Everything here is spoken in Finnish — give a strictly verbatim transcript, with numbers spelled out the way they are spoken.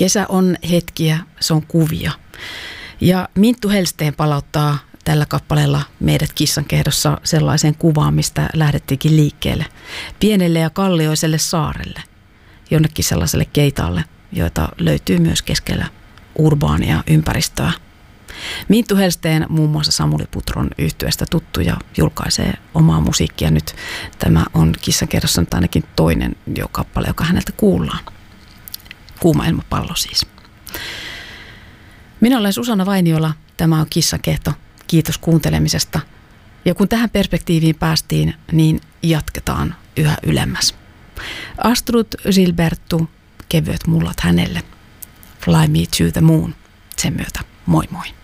Kesä on hetkiä, se on kuvia. Ja Minttu Hellsten palauttaa tällä kappaleella meidät Kissankehdossa sellaiseen kuvaan, mistä lähdettiinkin liikkeelle. Pienelle ja kallioiselle saarelle, jonnekin sellaiselle keitaalle, joita löytyy myös keskellä urbaania ympäristöä. Minttu Hellsten muun muassa Samuli Putron yhtyeestä tuttu ja julkaisee omaa musiikkia nyt. Tämä on Kissankehdossa nyt ainakin toinen jo kappale, joka häneltä kuullaan. Kuuma ilmapallo siis. Minä olen Susanna Vainiola, tämä on Kissankehto. Kiitos kuuntelemisesta. Ja kun tähän perspektiiviin päästiin, niin jatketaan yhä ylemmäs. Astrud Gilbertu, kevyet mullat hänelle. Fly me to the moon. Sen myötä moi moi.